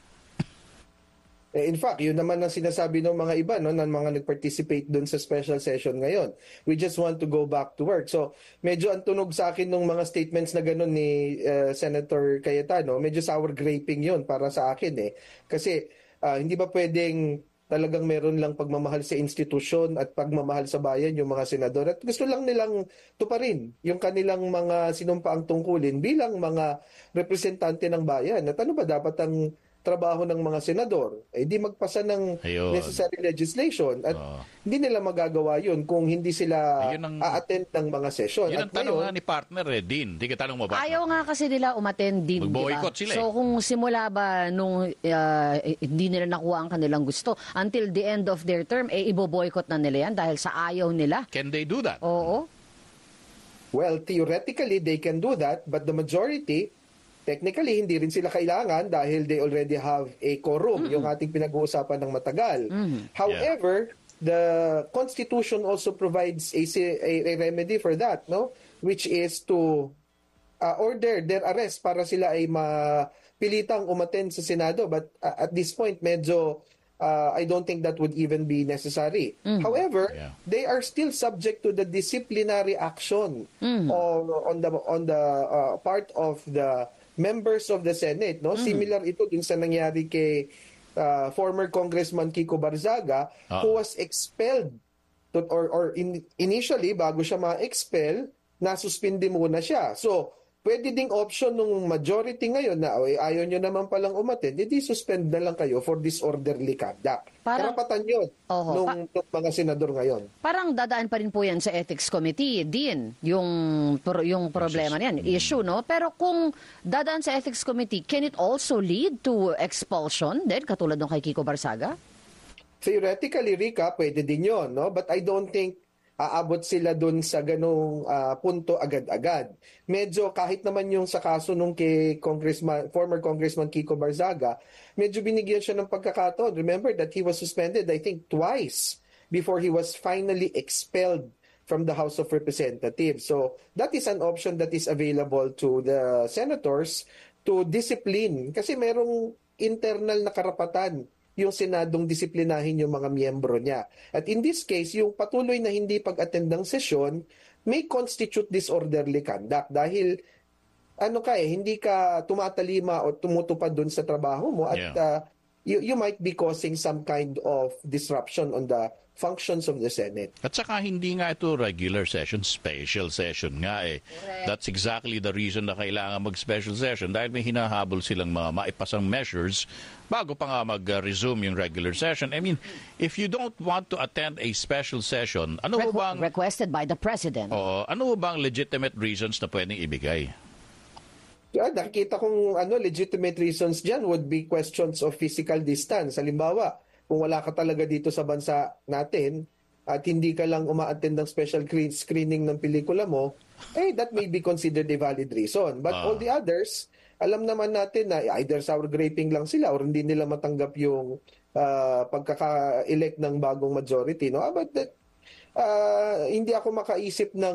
[SPEAKER 7] In fact, yun naman ang sinasabi ng mga iba, no, ng mga nag-participate doon sa special session ngayon. We just want to go back to work. So, medyo ang tunog sa akin ng mga statements na gano'n ni Senator Cayetano, medyo sour graping yun para sa akin eh. Kasi hindi ba pwedeng talagang meron lang pagmamahal sa institusyon at pagmamahal sa bayan yung mga senador at gusto lang nilang tuparin yung kanilang mga sinumpaang tungkulin bilang mga representante ng bayan. At ano ba dapat ang trabaho ng mga senador? Di magpasa ng necessary legislation at hindi nila magagawa yun kung hindi sila a-attend ng mga session.
[SPEAKER 5] Yun ang tanong nga ni partner Dean. Hindi ka tanong mo ba?
[SPEAKER 6] Ayaw nga kasi nila umattend din,
[SPEAKER 5] mag-boycott sila.
[SPEAKER 6] So kung simula ba nung hindi nila nakuha ang kanilang gusto, until the end of their term, ibo-boycott na nila yan dahil sa ayaw nila.
[SPEAKER 5] Can they do that?
[SPEAKER 6] Oo.
[SPEAKER 7] Well, theoretically, they can do that, but the majority, technically, hindi rin sila kailangan dahil they already have a quorum, yung ating pinag-uusapan ng matagal. However, the Constitution also provides a remedy for that, no? Which is to order their arrest para sila ay mapilitang umattend sa Senado. But at this point, medyo I don't think that would even be necessary. However, they are still subject to the disciplinary action on the part of the members of the Senate, no? Similar ito dun sa nangyari kay former Congressman Kiko Barzaga who was expelled initially bago siya ma-expel, nasuspindi muna siya. So, pwede ding option ng majority ngayon na ayaw nyo naman palang umattend, hindi suspend na lang kayo for disorderly conduct. Karapatan yun nung mga senador ngayon.
[SPEAKER 6] Parang dadaan pa rin po yan sa Ethics Committee, Dean, yung problema niyan, issue, no? Pero kung dadaan sa Ethics Committee, can it also lead to expulsion din, katulad ng kay Kiko Barzaga?
[SPEAKER 7] Theoretically, Rica, pwede din yun, no? But I don't think aabot sila dun sa ganong punto agad-agad. Medyo kahit naman yung sa kaso nung kay former Congressman Kiko Barzaga, medyo binigyan siya ng pagkakataon. Remember that he was suspended, I think, twice before he was finally expelled from the House of Representatives. So that is an option that is available to the senators to discipline. Kasi merong internal na karapatan yung Senadong disiplinahin yung mga miyembro niya. At in this case, yung patuloy na hindi pag-attend ng sesyon may constitute disorderly conduct dahil hindi ka tumatalima o tumutupad dun sa trabaho mo at you might be causing some kind of disruption on the functions of the Senate.
[SPEAKER 5] At saka hindi nga ito regular session, special session nga eh.
[SPEAKER 6] Correct.
[SPEAKER 5] That's exactly the reason na kailangan mag-special session dahil may hinahabol silang mga maipasang measures bago pa nga mag-resume yung regular session. I mean, if you don't want to attend a special session,
[SPEAKER 6] requested by the President.
[SPEAKER 5] Ano bang legitimate reasons na pwedeng ibigay?
[SPEAKER 7] Nakikita kong legitimate reasons dyan would be questions of physical distance. Halimbawa, kung wala ka talaga dito sa bansa natin at hindi ka lang uma-attend ng special screening ng pelikula mo, that may be considered a valid reason. But all the others, alam naman natin na either sour graping lang sila or hindi nila matanggap yung pagkaka-elect ng bagong majority. No? But hindi ako makaisip ng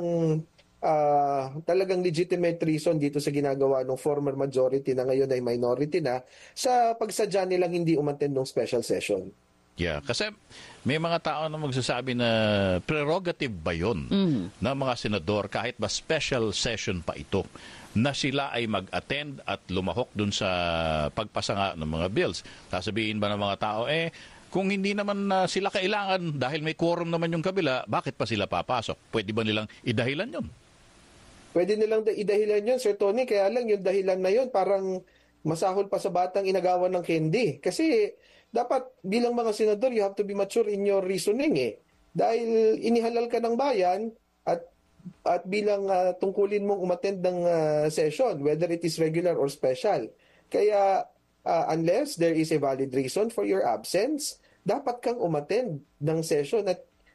[SPEAKER 7] talagang legitimate reason dito sa ginagawa ng former majority na ngayon ay minority na sa pagsadya nilang hindi umattend ng special session.
[SPEAKER 5] Yeah, kasi may mga tao na magsasabi na prerogative ba yun ng mga senador kahit ba special session pa ito na sila ay mag-attend at lumahok dun sa pagpasa nga ng mga bills. Sasabihin ba ng mga tao, kung hindi naman sila kailangan dahil may quorum naman yung kabila, bakit pa sila papasok? Pwede ba nilang idahilan yun?
[SPEAKER 7] Pwede nilang idahilan yun, Sir Tony, kaya lang yung dahilan na yun parang masahol pa sa batang inagawan ng candy. Kasi dapat bilang mga senador, you have to be mature in your reasoning Dahil inihalal ka ng bayan at bilang tungkulin mong umattend ng session, whether it is regular or special. Kaya unless there is a valid reason for your absence, dapat kang umattend ng session at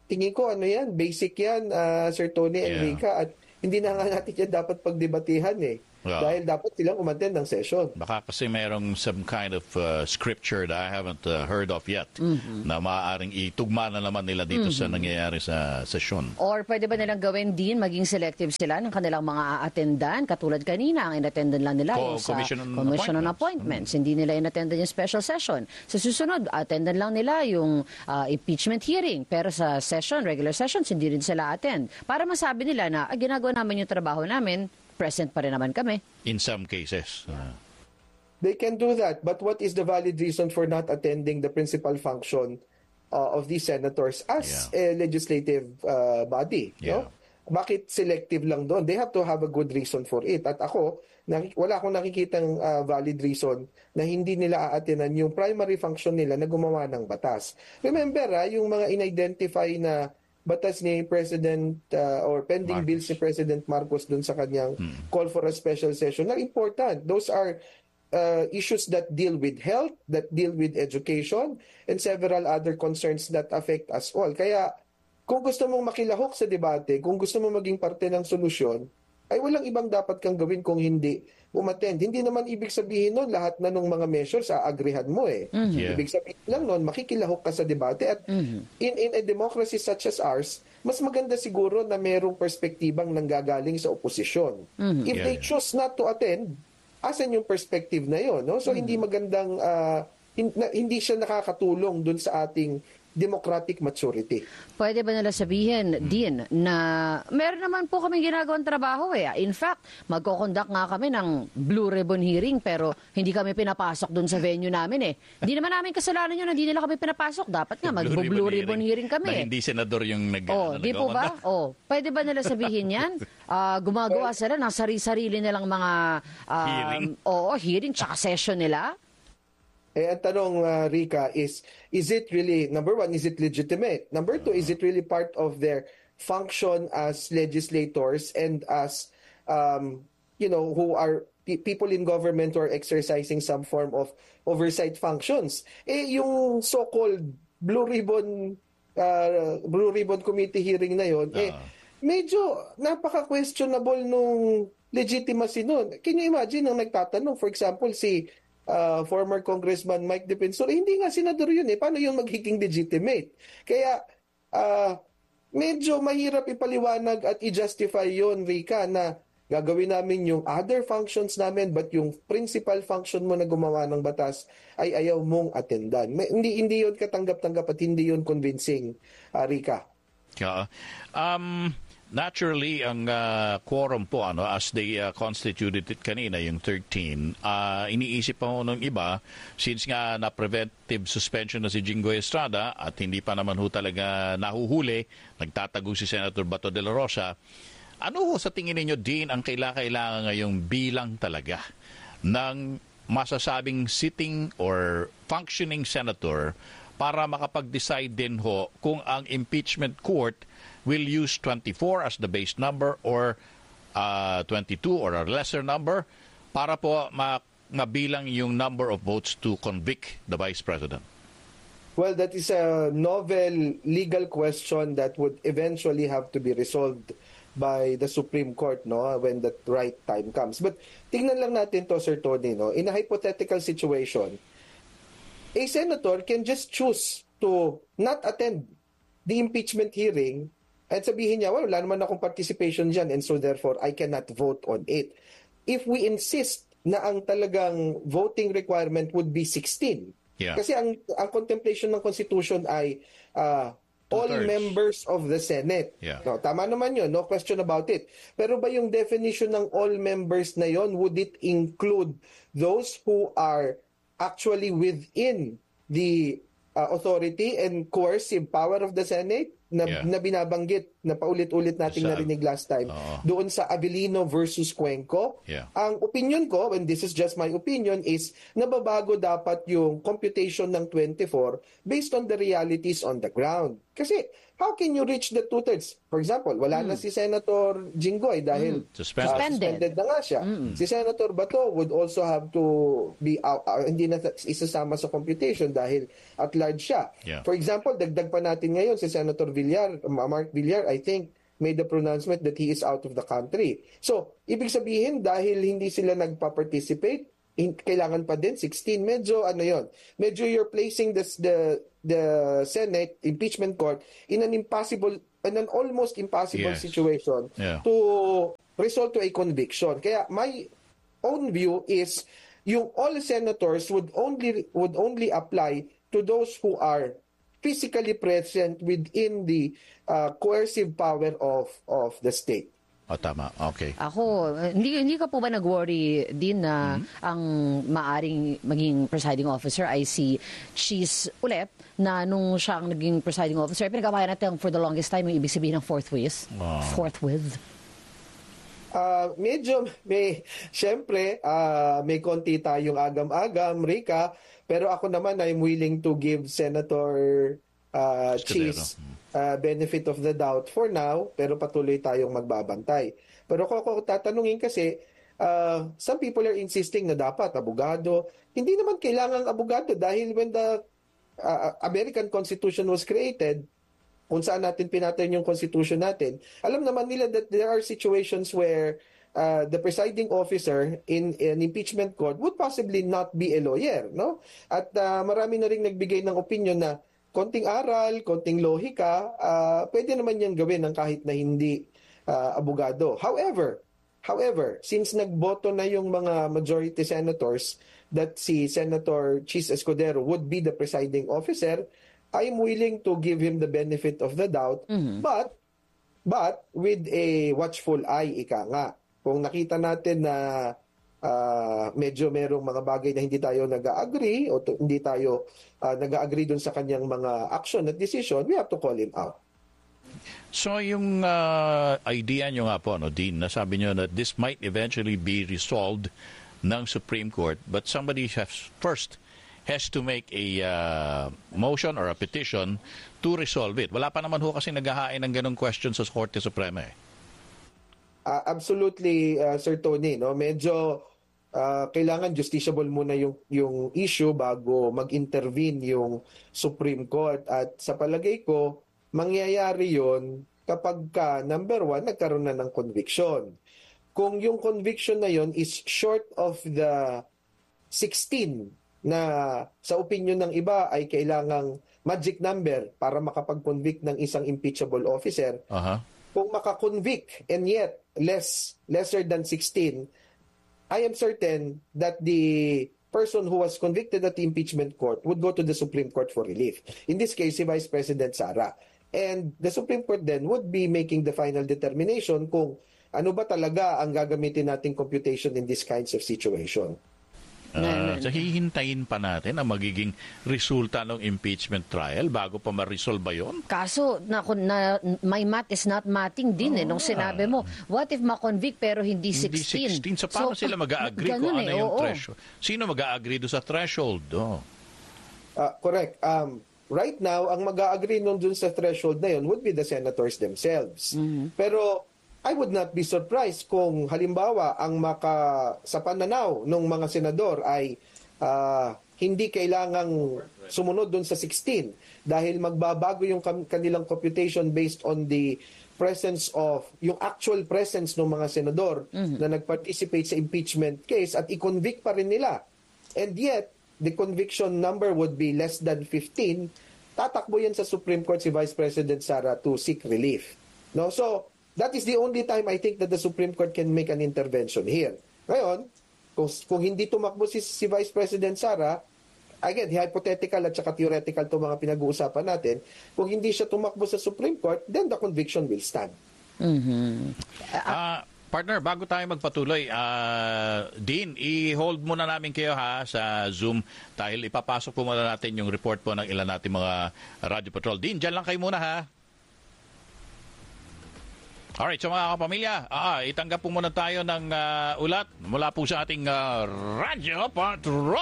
[SPEAKER 7] tingin ko yan, basic yan, Sir Tony and Rica, at hindi na nga natin yan dapat pagdebatihan eh. Dahil dapat silang umattend ng session.
[SPEAKER 5] Baka kasi mayroong some kind of scripture that I haven't heard of yet na maaaring itugma na naman nila dito sa nangyayari sa session.
[SPEAKER 6] Or pwede ba nilang gawin din, maging selective sila ng kanilang mga a-attendan? Katulad kanina, ang in-attendan lang nila yung sa Commission on Appointments. Hindi nila in-attendan yung special session. Sa susunod, attendan lang nila yung impeachment hearing. Pero sa session, regular sessions, hindi rin sila attend. Para masabi nila na ginagawa namin yung trabaho namin, present pa rin naman kami.
[SPEAKER 5] In some cases.
[SPEAKER 7] They can do that, but what is the valid reason for not attending the principal function of these senators as a legislative body? No? Bakit selective lang doon? They have to have a good reason for it. At ako, wala akong nakikitang valid reason na hindi nila a-attendan yung primary function nila na gumawa ng batas. Remember, yung mga in-identify na batas ni President or pending bills ni President Marcos dun sa kanyang call for a special session na important. Those are issues that deal with health, that deal with education, and several other concerns that affect us all. Kaya kung gusto mong makilahok sa debate, kung gusto mong maging parte ng solusyon, ay walang ibang dapat kang gawin kung hindi umattend. Hindi naman ibig sabihin nun lahat na nung mga measures aagrihan mo eh. Ibig sabihin lang nun, makikilahok ka sa debate at in a democracy such as ours, mas maganda siguro na merong perspektibang nanggagaling sa oposisyon. If they choose not to attend, asan yung perspective na yon? No? So hindi magandang, hindi siya nakakatulong dun sa ating democratic maturity.
[SPEAKER 6] Pwede ba nila sabihin din na meron naman po kami ginagawang trabaho eh. In fact, magkoconduct nga kami ng Blue Ribbon hearing pero hindi kami pinapasok dun sa venue namin eh. Hindi naman namin kasalanan yun na hindi nila kami pinapasok. Dapat nga mag-Blue Ribbon hearing kami.
[SPEAKER 5] Na hindi senador yung
[SPEAKER 6] di po ba? Pwede ba nila sabihin yan? Gumagawa sila ng sarili-sarili nilang mga hearing tsaka session nila?
[SPEAKER 7] Ang tanong, Rica, is it really, number one, is it legitimate? Number two, is it really part of their function as legislators and as, who are people in government who are exercising some form of oversight functions? Yung so-called Blue Ribbon Committee hearing na yon, medyo napaka-questionable nung legitimacy nun. Can you imagine ang nagtatanong, for example, si former Congressman Mike Defensor, hindi nga senador yun eh. Paano yung magiging legitimate? Kaya medyo mahirap ipaliwanag at i-justify yon, Rica, na gagawin namin yung other functions namin but yung principal function mo na gumawa ng batas ay ayaw mong attendan. Hindi yun katanggap-tanggap at hindi yun convincing, Rica.
[SPEAKER 5] Naturally, ang quorum po, as they constituted it kanina, yung 13, iniisip pa ho ng iba, since nga na preventive suspension na si Jinggoy Estrada at hindi pa naman ho talaga nahuhuli, nagtatago si Senator Bato de la Rosa, ano ho sa tingin ninyo din ang kailangan ngayong bilang talaga ng masasabing sitting or functioning senator para makapag-decide din ho kung ang impeachment court will use 24 as the base number or 22 or a lesser number para po mabilang yung number of votes to convict the Vice President?
[SPEAKER 7] Well, that is a novel legal question that would eventually have to be resolved by the Supreme Court, no, when the right time comes. But tingnan lang natin to, Sir Tony, no, in a hypothetical situation, a senator can just choose to not attend the impeachment hearing at sabihin niya, wala naman akong participation dyan and so therefore I cannot vote on it. If we insist na ang talagang voting requirement would be 16, kasi ang contemplation ng Constitution ay all members of the Senate. No, tama naman yun, no question about it. Pero ba yung definition ng all members na yon, would it include those who are actually within the authority and coercive power of the Senate na binabanggit na paulit-ulit nating narinig last time doon sa Avellino versus Cuenco? Ang opinion ko, and this is just my opinion, is nababago dapat yung computation ng 24 based on the realities on the ground. Kasi how can you reach the two-thirds? For example, wala na si Senator Jinggoy dahil suspended na nga siya. Si Senator Bato would also have to be hindi na isasama sa computation dahil at large siya.
[SPEAKER 5] Yeah.
[SPEAKER 7] For example, dagdag pa natin ngayon si Senator Villar, Mark Villar, I think, made the pronouncement that he is out of the country. So, ibig sabihin, dahil hindi sila nagpa-participate, kailangan pa din 16. Medyo medyo you're placing the Senate impeachment court in an almost impossible situation to result to a conviction. Kaya my own view is yung all senators would only apply to those who are physically present within the coercive power of the state.
[SPEAKER 5] Tama. Okay.
[SPEAKER 6] Ako, hindi ka po ba nag-worry din na ang maaring maging presiding officer ay si Cheese ulit, na nung siya ang naging presiding officer, pinagawayan natin for the longest time yung ibig sabihin ng forthwith?
[SPEAKER 7] Medyo syempre, may konti tayong agam-agam, Rika, pero ako naman I'm willing to give Senator Cheese benefit of the doubt for now, pero patuloy tayong magbabantay. Pero ako tatanungin kasi, some people are insisting na dapat abogado. Hindi naman kailangan abogado dahil when the American Constitution was created, kung saan natin pinatay yung Constitution natin, alam naman nila that there are situations where the presiding officer in an impeachment court would possibly not be a lawyer, no? At marami na rin nagbigay ng opinion na konting aral, konting lohika, pwede naman yan gawin ng kahit na hindi abogado. However, since nagboto na yung mga majority senators that si Senator Cheese Escudero would be the presiding officer, I'm willing to give him the benefit of the doubt, but with a watchful eye, ika nga. Kung nakita natin na medyo merong mga bagay na hindi tayo nag-agree o hindi tayo nag-agree dun sa kanyang mga action at decision, we have to call him out.
[SPEAKER 5] So yung idea nyo nga po, Dean, nasabi nyo that this might eventually be resolved ng Supreme Court, but somebody has to make a motion or a petition to resolve it. Wala pa naman ho kasi naghahain ng ganong question sa Korte Suprema eh.
[SPEAKER 7] Absolutely, Sir Tony. No? Medyo kailangan justiciable muna yung issue bago mag-intervene yung Supreme Court. At sa palagay ko, mangyayari yon kapag number one, nagkaroon na ng conviction. Kung yung conviction na yon is short of the 16 na sa opinion ng iba ay kailangang magic number para makapag-convict ng isang impeachable officer, kung makakonvict and yet lesser than 16, I am certain that the person who was convicted at the impeachment court would go to the Supreme Court for relief. In this case, si Vice President Sara. And the Supreme Court then would be making the final determination kung ano ba talaga ang gagamitin nating computation in these kinds of situation.
[SPEAKER 5] So hihintayin pa natin ang magiging resulta ng impeachment trial bago pa ma-resolve ba yun?
[SPEAKER 6] Kaso, my math is not matting din nung sinabi mo. What if ma-convict pero hindi 16?
[SPEAKER 5] Hindi 16. So paano sila mag-a-agree kung ano yung threshold? Sino mag-a-agree doon sa threshold?
[SPEAKER 7] Correct. Right now, ang mag-a-agree dun sa threshold na yun would be the senators themselves. Pero I would not be surprised kung halimbawa ang sa pananaw ng mga senador ay hindi kailangang sumunod dun sa 16 dahil magbabago yung kanilang computation based on the presence of, yung actual presence ng mga senador na nag-participate sa impeachment case at i-convict pa rin nila. And yet, the conviction number would be less than 15, tatakbo yan sa Supreme Court si Vice President Sara to seek relief. No? So, that is the only time I think that the Supreme Court can make an intervention here. Ngayon, kung hindi tumakbo si Vice President Sara, again, hypothetical at saka theoretical itong mga pinag-uusapan natin, kung hindi siya tumakbo sa Supreme Court, then the conviction will stand.
[SPEAKER 5] Partner, bago tayo magpatuloy, Dean, i-hold muna namin kayo sa Zoom dahil ipapasok po muna natin yung report po ng ilan natin mga Radio Patrol. Dean, dyan lang kayo muna ha. Alright, so mga kapamilya, itanggap po muna tayo ng ulat mula po sa ating Radio Patrol.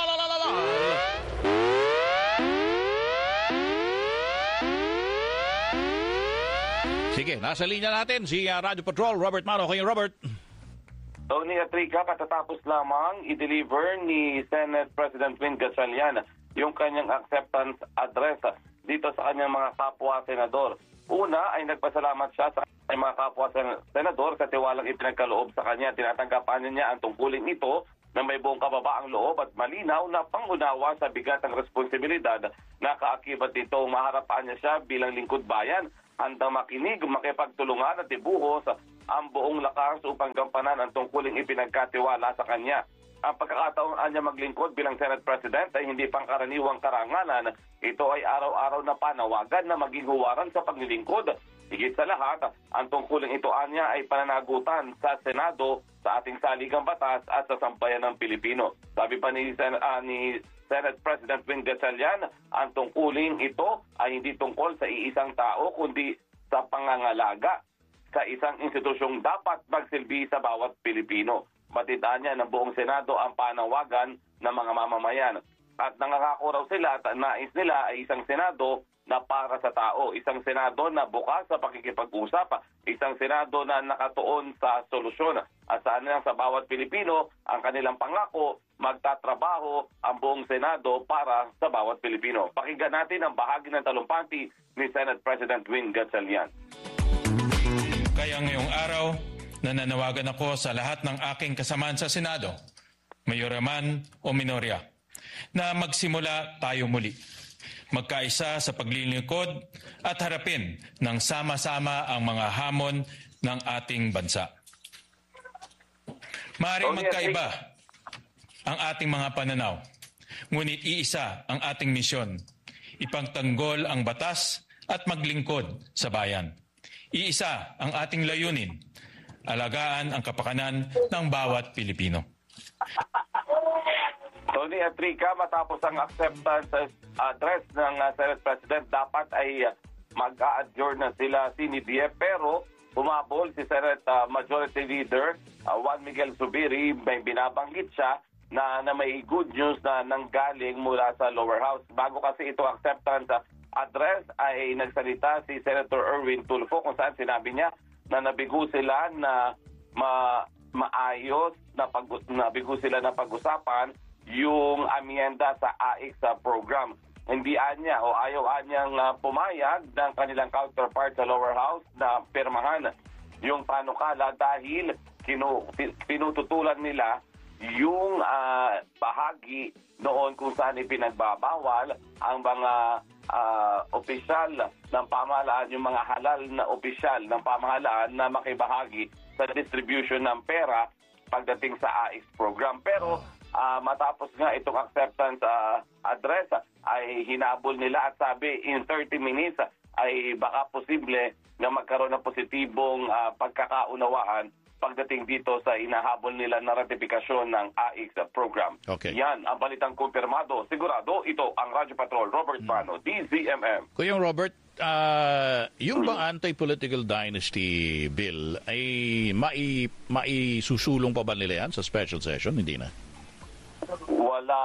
[SPEAKER 5] Sige, nasa linya natin si Radio Patrol, Robert Mano. Kayo, Robert.
[SPEAKER 8] Tony at Rica, katatapos lamang i-deliver ni Senate President Win Gatchalian yung kanyang acceptance address dito sa kanyang mga kapwa-senador. Una ay nagpasalamat siya sa kanyang mga kapwa-senador sa tiwalang ipinagkaloob sa kanya. Tinatanggapan niya ang tungkulin ito na may buong kababaang loob at malinaw na pangunawa sa bigat ng responsibilidad na kaakibat nito. Maharapaan niya siya bilang lingkod bayan, handang makinig, makipagtulungan at ibuhos ang buong lakas upang gampanan ang tungkuling ipinagkatiwala sa kanya. Ang pagkakataon niya maglingkod bilang Senate President ay hindi pangkaraniwang karangalan. Ito ay araw-araw na panawagan na maging huwaran sa paglilingkod. Higit sa lahat, ang tungkuling ito niya ay pananagutan sa Senado, sa ating saligang batas at sa sambayan ng Pilipino. Sabi pa ni Senate President Win Gatchalian, ang tungkuling ito ay hindi tungkol sa iisang tao kundi sa pangangalaga sa isang institusyong dapat magsilbi sa bawat Pilipino. Matindaan niya ng buong Senado ang panawagan ng mga mamamayan. At nangangako raw sila at nais nila ay isang Senado na para sa tao, isang Senado na bukas sa pakikipag-usap, isang Senado na nakatuon sa solusyon. At saan lang sa bawat Pilipino ang kanilang pangako, magtatrabaho ang buong Senado para sa bawat Pilipino. Pakinggan natin ang bahagi ng talumpati ni Senate President Win Gatchalian.
[SPEAKER 9] Kaya ngayong araw, nananawagan ako sa lahat ng aking kasamaan sa Senado, mayora man o minorya, na magsimula tayo muli. Magkaisa sa paglilingkod at harapin ng sama-sama ang mga hamon ng ating bansa. Maaaring magkaiba ang ating mga pananaw, ngunit iisa ang ating misyon, ipagtanggol ang batas at maglingkod sa bayan. Iisa ang ating layunin, alagaan ang kapakanan ng bawat Pilipino.
[SPEAKER 8] Tony at Rica, matapos ang acceptance address ng Senate President, dapat ay mag-a-adjourn na sila CNBF, pero humabol si Senate Majority Leader Juan Miguel Zubiri. May binabanggit siya na may good news na nanggaling mula sa lower house. Bago kasi ito acceptance address ay nagsalita si Senator Erwin Tulfo kung saan sinabi niya na nabigo sila na maayos na nabigo sila na pag-usapan yung amyenda sa AIC program. Hindi niya o ayaw niyang pumayag ng kanilang counterpart sa lower house na pirmahan yung panukala dahil pinututulan nila yung bahagi noon kung saan ipinagbabawal ang mga opisyal ng pamahalaan, yung mga halal na opisyal ng pamahalaan na makibahagi sa distribution ng pera pagdating sa AIC program. Pero matapos nga itong acceptance address ay hinabol nila at sabi in 30 minutes ay baka posible na magkaroon ng positibong pagkakaunawaan pagdating dito sa inahabol nila na ratifikasyon ng AIC program.
[SPEAKER 5] Okay.
[SPEAKER 8] Yan ang balitang kumpirmado. Sigurado, ito ang Radyo Patrol, Robert Mano, DZMM.
[SPEAKER 5] Kuyang Robert, yung bang anti-political dynasty bill ay maisusulong pa ba nila yan sa special session? Hindi na.
[SPEAKER 8] Wala,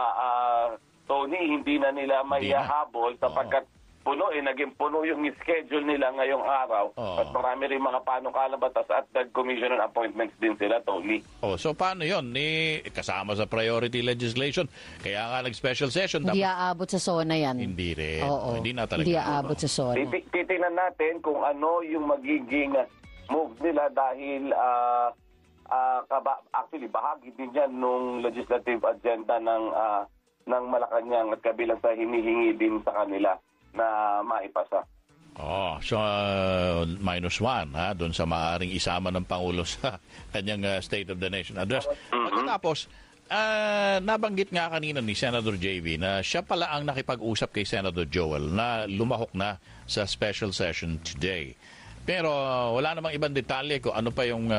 [SPEAKER 8] Tony, hindi na nila maihahabol sapagkat naging puno yung schedule nila ngayong araw at marami rin mga panukalang batas at nag-commission appointments din sila, Tony.
[SPEAKER 5] So paano yun? Kasama sa priority legislation. Kaya nga nag-special session.
[SPEAKER 6] Hindi aabot sa SONA yan.
[SPEAKER 5] Hindi rin.
[SPEAKER 6] Oo.
[SPEAKER 5] Hindi na talaga.
[SPEAKER 6] Hindi aabot sa SONA.
[SPEAKER 8] Titingnan natin kung ano yung magiging move nila dahil actually bahagi din yan nung legislative agenda ng Malacanang at kabilang sa hinihingi din sa kanila na maipasa.
[SPEAKER 5] So -1 doon sa maaaring isama ng Pangulo sa kanyang State of the Nation address. Pagkatapos, nabanggit nga kanina ni Senator JV na siya pala ang nakipag-usap kay Senator Joel na lumahok na sa special session today. Pero wala namang ibang detalye kung ano pa yung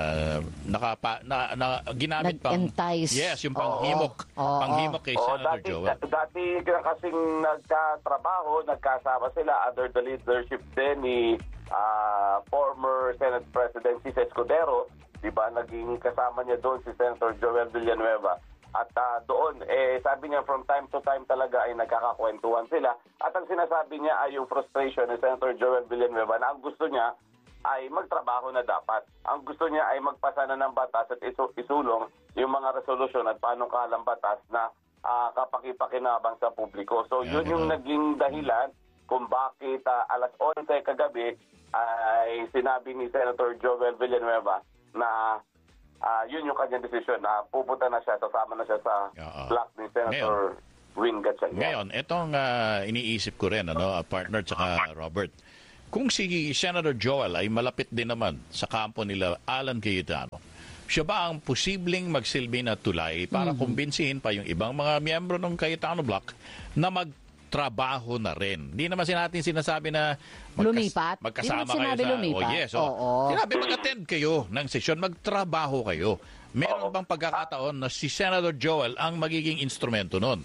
[SPEAKER 5] ginamit pang
[SPEAKER 6] nag-entice.
[SPEAKER 5] Yes, yung panghimok. Panghimok kay Senator Joel.
[SPEAKER 8] Dati kasing nagkatrabaho, nagkasama sila under the leadership din ni former Senate President Cesar Escudero. Diba, naging kasama niya doon si Senator Joel Villanueva. At doon, sabi niya from time to time talaga ay nagkakakwentuhan sila. At ang sinasabi niya ay yung frustration ni Senator Joel Villanueva na ang gusto niya ay magtrabaho na dapat. Ang gusto niya ay magpasa na ng batas at isulong yung mga resolusyon at panukalang batas na kapakipakinabang sa publiko. So yun yung naging dahilan kung bakit alas 11 kagabi ay sinabi ni Senator Joel Villanueva na yun yung kanyang desisyon na pupunta na siya, sasama na siya sa block ni Senator Win Gatchalian.
[SPEAKER 5] Ngayon, itong iniisip ko rin, partner tsaka Robert, kung si Senator Joel ay malapit din naman sa kampo nila Alan Cayetano, siya ba ang posibleng magsilbi na tulay para kumbinsihin pa yung ibang mga miyembro ng Cayetano Block na magtrabaho na rin? Hindi naman natin sinasabi na
[SPEAKER 6] lumipat.
[SPEAKER 5] magkasama
[SPEAKER 6] Di naman
[SPEAKER 5] kayo sa...
[SPEAKER 6] lumipat.
[SPEAKER 5] Oh, yes. Sinabi mag-attend kayo ng sesyon, magtrabaho kayo. Meron bang pagkakataon na si Senator Joel ang magiging instrumento nun?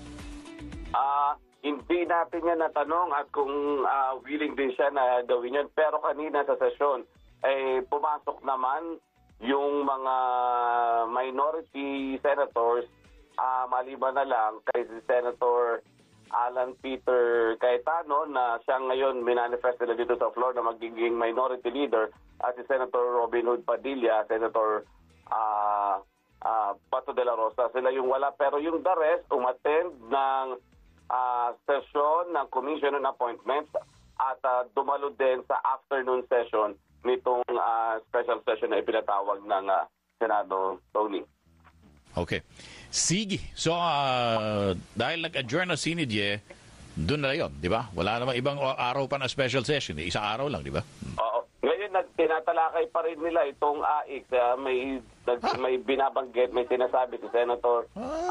[SPEAKER 8] Hindi natin yan natanong at kung willing din siya na gawin yun. Pero kanina sa sesyon, pumasok naman yung mga minority senators, maliban na lang kay si Senator Alan Peter Cayetano na siya ngayon minanifest nila dito sa floor na magiging minority leader, at si Senator Robin Hood Padilla, Senator Pato de la Rosa. Sila yung wala. Pero yung the rest, umattend ng session ng Commission on Appointments at dumalo din sa afternoon session nitong special session na ipinatawag ng Senado, Tony.
[SPEAKER 5] Okay. Sige. So, dahil nag-adjourn na sinidye, doon na yun, di ba? Wala namang ibang araw pa na special session. Isang araw lang, di ba?
[SPEAKER 8] Oo. Ngayon, tinatalakay pa rin nila itong AIC. May binabanggit, may sinasabi si Senator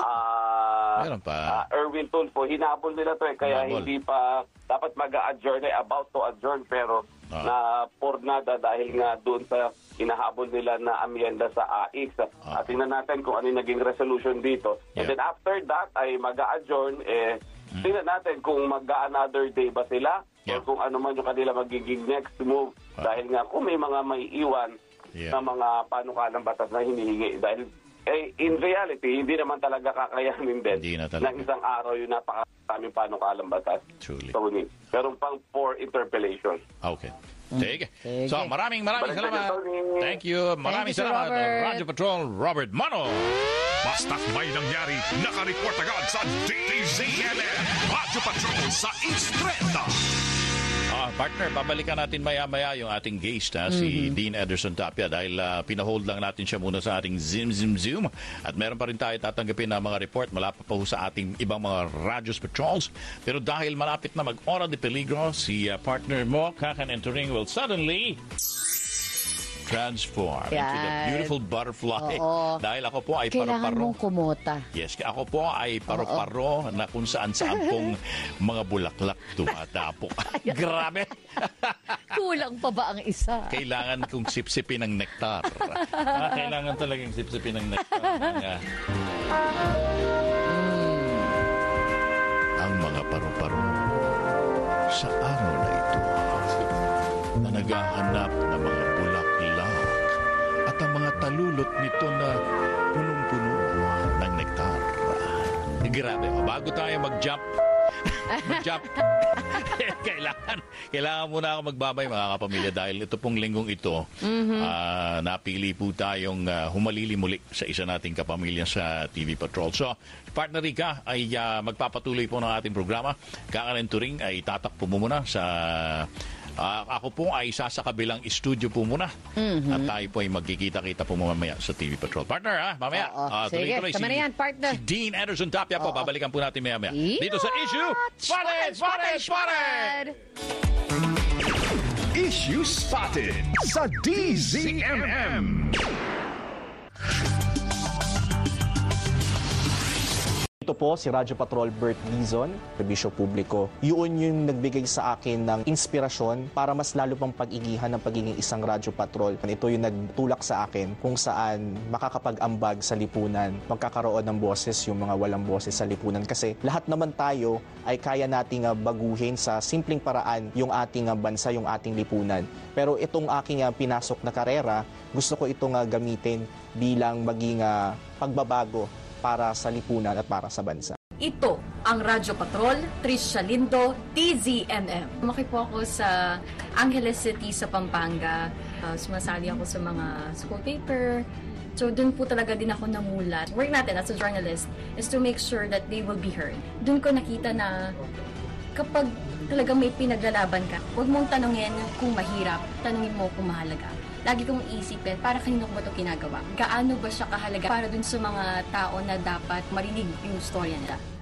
[SPEAKER 8] Erwin Tulfo. Hinabol nila to kaya hindi pa dapat mag-adjourn, about to adjourn, pero na pornada dahil nga doon sa inahabol nila na amyenda sa AIC. At tingnan natin kung ano yung naging resolution dito. And then after that ay mag-adjourn, tingnan natin kung mag-another day ba sila o kung ano man yung kanila magiging next move. Dahil nga kung may mga maiiwan na mga panukalang batas na hinihingi. Dahil in reality, hindi naman talaga kakayanin din ng isang araw yung napakaraming panukalang batas.
[SPEAKER 5] Truly.
[SPEAKER 8] So, meron pang 4 interpellation.
[SPEAKER 5] Okay. Sige. So, maraming salamat. Thank you. Maraming salamat. Radyo Patrol Robert Mano.
[SPEAKER 4] Basta't may nangyari, nakareport agad sa DZMM. Radyo Patrol sa East 30.
[SPEAKER 5] Partner, babalikan natin maya-maya yung ating guest, si Dean Ederson Tapia, dahil pinahold lang natin siya muna sa ating Zoom. At meron pa rin tayo tatanggapin na mga report mula pa sa ating ibang mga Radios Patrols. Pero dahil malapit na mag-ora de peligro, si partner mo, Kakan Entering, will suddenly transform into the beautiful butterfly. Dahil ako po ay
[SPEAKER 6] kailangan
[SPEAKER 5] paro-paro.
[SPEAKER 6] mong kumota.
[SPEAKER 5] Yes, ako po ay paro-paro na kung saan-saan pong mga bulaklak tumatapok. Grabe!
[SPEAKER 6] Kulang pa ba ang isa?
[SPEAKER 5] Kailangan kong sipsipin ng nektar. Kailangan talagang sipsipin ng nektar. Ang mga paro-paro sa araw na ito na naghahanap ng mga bulaklak at ang mga talulot nito na punong-puno ng nektar. Grabe. Bago tayo mag-jump, kailangan muna ako magbabay, mga kapamilya, dahil ito pong linggong ito, napili po tayong humalili muli sa isa nating kapamilya sa TV Patrol. So, Partner Rica ay magpapatuloy po ng ating programa. Kakan Turing ay tatakpo mo muna sa... ako po ay sa kabilang studio po muna. At tayo po ay magkikita-kita po mamaya sa TV Patrol. Partner, mamaya.
[SPEAKER 6] Sige, tama na yan, partner.
[SPEAKER 5] Si Dean Ederson Tapia po. Babalikan po natin mamaya. Dito sa Issue Spotted!
[SPEAKER 4] Issue Spotted sa DZMM.
[SPEAKER 10] Ito po si Radyo Patrol Bert Dizon, Serbisyo Publiko. Yun yung nagbigay sa akin ng inspirasyon para mas lalo pang pag-igihan ng pagiging isang Radyo Patrol. Ito yung nagtulak sa akin kung saan makakapag-ambag sa lipunan, magkakaroon ng boses yung mga walang boses sa lipunan. Kasi lahat naman tayo ay kaya nating baguhin sa simpleng paraan yung ating bansa, yung ating lipunan. Pero itong aking pinasok na karera, gusto ko itong gamitin bilang maging pagbabago para sa lipunan at para sa bansa.
[SPEAKER 11] Ito ang Radyo Patrol, Tricia Lindo, TZMM. Lumaki po ako sa Angeles City sa Pampanga. Sumasali ako sa mga school paper. So doon po talaga din ako namulat. Work natin as a journalist is to make sure that they will be heard. Doon ko nakita na kapag talagang may pinaglalaban ka, huwag mong tanungin kung mahirap, tanungin mo kung mahalaga. Lagi kong isipin, para kanino ko ba ito ginagawa? Gaano ba siya kahalaga para dun sa mga tao na dapat marinig yung storya nila?